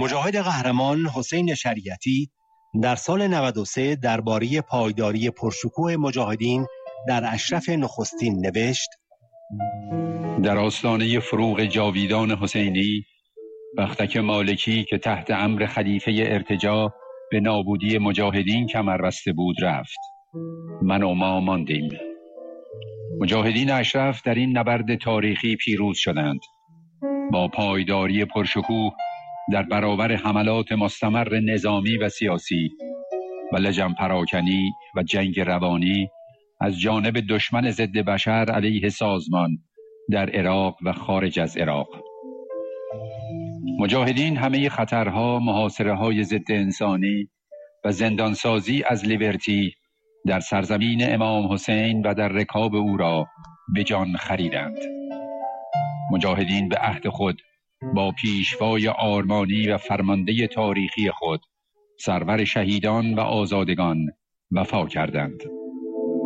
مجاهد قهرمان حسین شریعتی در سال 93 درباره پایداری پرشکوه مجاهدین در اشرف نخستین نوشت: در آستانه فروغ جاویدان حسینی، بختک مالکی که تحت امر خلیفه ارتجاع به نابودی مجاهدین کمر بسته بود رفت. من و ما ماندیم. مجاهدین اشرف در این نبرد تاریخی پیروز شدند. با پایداری پرشکوه در برابر حملات مستمر نظامی و سیاسی و لجن پراکنی و جنگ روانی از جانب دشمن ضد بشر علیه سازمان در عراق و خارج از عراق. مجاهدین همه خطرها، محاصره‌های ضد انسانی و زندانسازی از لیبرتی در سرزمین امام حسین و در رکاب او را به جان خریدند. مجاهدین به عهد خود با پیشوای آرمانی و فرمانده تاریخی خود، سرور شهیدان و آزادگان، وفا کردند.